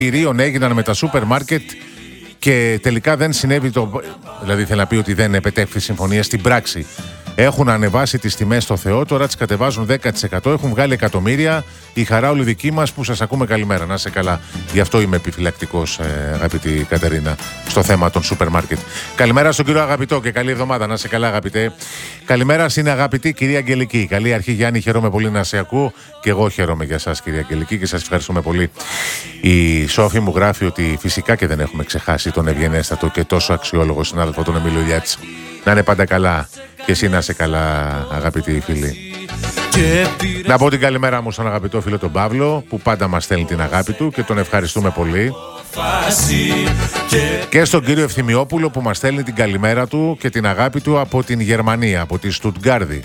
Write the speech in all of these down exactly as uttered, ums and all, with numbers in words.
κυρίων έγιναν με τα σούπερ μάρκετ και τελικά δεν συνέβη το. Δηλαδή, θέλει να πει ότι δεν επετέχθη συμφωνία στην πράξη. Έχουν ανεβάσει τις τιμές στο Θεό, τώρα τις κατεβάζουν δέκα τοις εκατό, έχουν βγάλει εκατομμύρια. Η χαρά όλη δική μας που σας ακούμε. Καλημέρα, να είσαι καλά. Γι' αυτό είμαι επιφυλακτικός, ε, αγαπητή Κατερίνα, στο θέμα των σούπερ μάρκετ. Καλημέρα στον κύριο Αγαπητό και καλή εβδομάδα, να είσαι καλά, αγαπητέ. Καλημέρα στην αγαπητή κυρία Αγγελική. Καλή αρχή, Γιάννη, χαίρομαι πολύ να σε ακούω. Και εγώ χαίρομαι για σας, κυρία Αγγελική, και σας ευχαριστούμε πολύ. Η Σόφη μου γράφει ότι φυσικά και δεν έχουμε ξεχάσει τον ευγενέστατο και τόσο αξιόλογο συνάδελφο τον Εμίλιο Λιάτση. Να είναι πάντα καλά. Και εσύ να είσαι καλά, αγαπητοί φίλοι. Να πω την καλημέρα μου στον αγαπητό φίλο τον Παύλο, που πάντα μας στέλνει την αγάπη του και τον ευχαριστούμε πολύ. Και στον κύριο Ευθυμιόπουλο που μας στέλνει την καλημέρα του και την αγάπη του από την Γερμανία, από τη Στουτγκάρδη.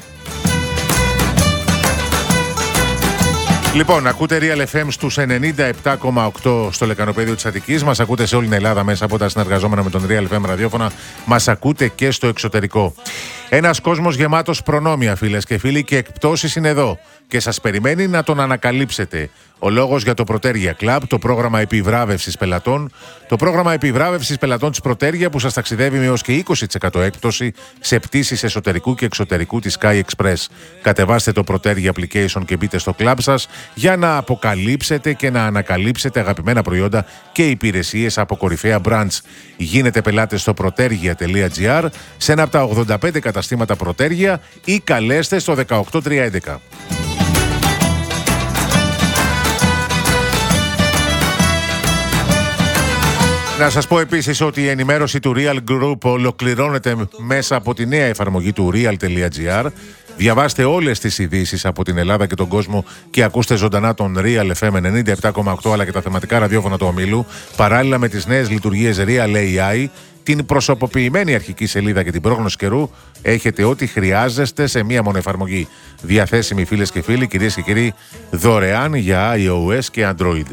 Λοιπόν, ακούτε Real εφ εμ στους ενενήντα επτά κόμμα οκτώ στο λεκανοπέδιο της Αττικής. Μας ακούτε σε όλη την Ελλάδα μέσα από τα συνεργαζόμενα με τον Real εφ εμ ραδιόφωνα. Μας ακούτε και στο εξωτερικό. Ένας κόσμος γεμάτος προνόμια, φίλες και φίλοι, και εκπτώσεις είναι εδώ. Και σας περιμένει να τον ανακαλύψετε. Ο λόγος για το Προτέργεια Club, το πρόγραμμα επιβράβευσης πελατών. Το πρόγραμμα επιβράβευσης πελατών της Προτέργεια που σας ταξιδεύει με έως και είκοσι τοις εκατό έκπτωση σε πτήσεις εσωτερικού και εξωτερικού της Sky Express. Κατεβάστε το Προτέργεια Application και μπείτε στο club σας για να αποκαλύψετε και να ανακαλύψετε αγαπημένα προϊόντα και υπηρεσίες από κορυφαία brands. Γίνετε πελάτες στο protergia τελεία gr, σε ένα από τα ογδόντα πέντε καταστήματα Προτέργεια ή καλέστε στο δεκαοκτώ τριακόσια έντεκα. Να σας πω επίσης ότι η ενημέρωση του Real Group ολοκληρώνεται μέσα από τη νέα εφαρμογή του real τελεία gr. Διαβάστε όλες τις ειδήσεις από την Ελλάδα και τον κόσμο και ακούστε ζωντανά τον Real εφ εμ ενενήντα επτά κόμμα οκτώ αλλά και τα θεματικά ραδιόφωνα του ομίλου, παράλληλα με τις νέες λειτουργίες Real έι άι, την προσωποποιημένη αρχική σελίδα και την πρόγνωση καιρού. Έχετε ό,τι χρειάζεστε σε μία μόνο εφαρμογή. Διαθέσιμη, φίλες και φίλοι, κυρίες και κύριοι, δωρεάν για iOS και Android.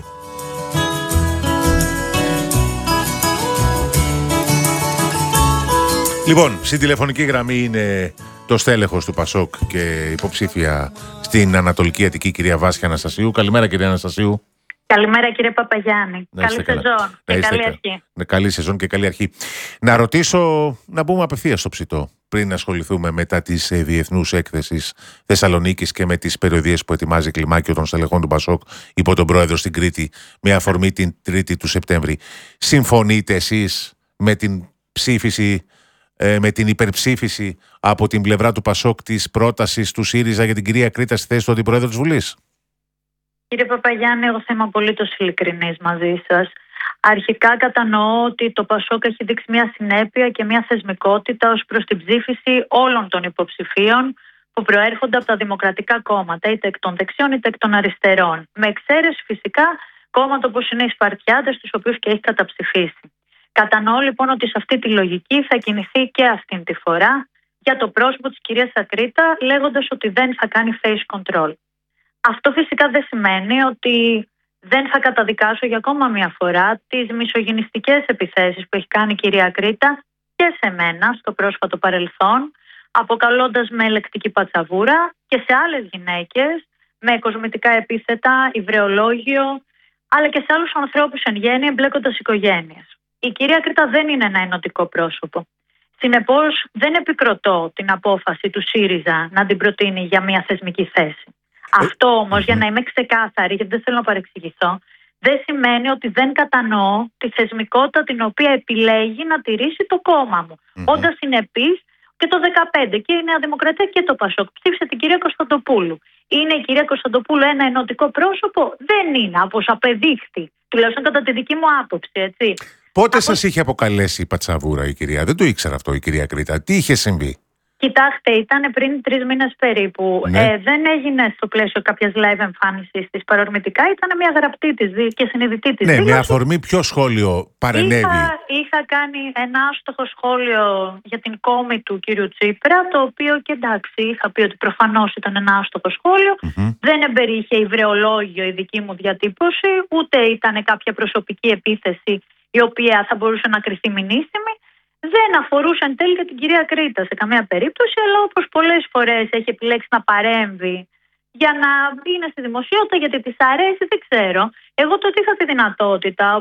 Λοιπόν, στην τηλεφωνική γραμμή είναι το στέλεχος του Πασόκ και υποψήφια στην Ανατολική Αττική, κυρία Βάσια Αναστασίου. Καλημέρα, κυρία Αναστασίου. Καλημέρα, κύριε Παπαγιάννη. Να καλή σεζόν και καλή κα... αρχή. Ναι, καλή σεζόν και καλή αρχή. Να ρωτήσω, να μπούμε απευθείας στο ψητό, πριν ασχοληθούμε μετά της ε, διεθνούς έκθεσης Θεσσαλονίκης και με τις περιοδίες που ετοιμάζει κλιμάκιο των στελεχών του Πασόκ υπό τον πρόεδρο στην Κρήτη, με αφορμή την Τρίτη του Σεπτέμβρη. Συμφωνείτε εσείς με την ψήφιση, με την υπερψήφιση από την πλευρά του Πασόκ της πρότασης του ΣΥΡΙΖΑ για την κυρία Κρήτα στη θέση του Αντιπροέδρου της Βουλής? Κύριε Παπαγιάννη, εγώ θα είμαι απολύτως ειλικρινής μαζί σας. Αρχικά κατανοώ ότι το Πασόκ έχει δείξει μια συνέπεια και μια θεσμικότητα ως προς την ψήφιση όλων των υποψηφίων που προέρχονται από τα δημοκρατικά κόμματα, είτε εκ των δεξιών είτε εκ των αριστερών. Με εξαίρεση φυσικά κόμματα όπως είναι οι Σπαρτιάτες, τους οποίους και έχει καταψηφίσει. Κατανοώ λοιπόν ότι σε αυτή τη λογική θα κινηθεί και αυτήν τη φορά για το πρόσωπο της κυρίας Ακρίτα, λέγοντας ότι δεν θα κάνει face control. Αυτό φυσικά δεν σημαίνει ότι δεν θα καταδικάσω για ακόμα μια φορά τις μισογυνιστικές επιθέσεις που έχει κάνει η κυρία Ακρίτα και σε μένα στο πρόσφατο παρελθόν, αποκαλώντας με ελεκτική πατσαβούρα, και σε άλλες γυναίκες με κοσμητικά επίθετα, υβρεολόγιο, αλλά και σε άλλους ανθρώπους εν γέννη, εμπλέκοντας οικογένειες. Η κυρία Κρήτα δεν είναι ένα ενωτικό πρόσωπο. Συνεπώς, δεν επικροτώ την απόφαση του ΣΥΡΙΖΑ να την προτείνει για μια θεσμική θέση. Αυτό όμως, για να είμαι ξεκάθαρη, γιατί δεν θέλω να παρεξηγηθώ, δεν σημαίνει ότι δεν κατανοώ τη θεσμικότητα την οποία επιλέγει να τηρήσει το κόμμα μου. Mm-hmm. Όντας συνεπής και το δεκαπέντε και η Νέα Δημοκρατία και το Πασόκ ψήφισε την κυρία Κωνσταντοπούλου. Είναι η κυρία Κωνσταντοπούλου ένα ενωτικό πρόσωπο? Δεν είναι, όπως απεδείχθη, τουλάχιστον κατά τη δική μου άποψη, έτσι. Πότε Από... σας είχε αποκαλέσει η πατσαβούρα η κυρία? Δεν το ήξερα αυτό η κυρία Κρήτα. Τι είχε συμβεί? Κοιτάξτε, ήταν πριν τρεις μήνες περίπου. Ναι. Ε, δεν έγινε στο πλαίσιο κάποιας live εμφάνισης της παρορμητικά. Ήταν μια γραπτή της και συνειδητή της. Ναι, δήλωση. Με αφορμή ποιο σχόλιο παρενέβη? Είχα, είχα κάνει ένα άστοχο σχόλιο για την κόμη του κύριου Τσίπρα, το οποίο και εντάξει, είχα πει ότι προφανώς ήταν ένα άστοχο σχόλιο. Mm-hmm. Δεν εμπεριείχε υβρεολόγιο η δική μου διατύπωση, ούτε ήταν κάποια προσωπική επίθεση η οποία θα μπορούσε να κριθεί μηνύσιμη. Δεν αφορούσε εν τέλει και την κυρία Κρήτα σε καμία περίπτωση, αλλά όπως πολλές φορές έχει επιλέξει να παρέμβει για να είναι στη δημοσιότητα, γιατί της αρέσει, δεν ξέρω. Εγώ τότε είχα τη δυνατότητα,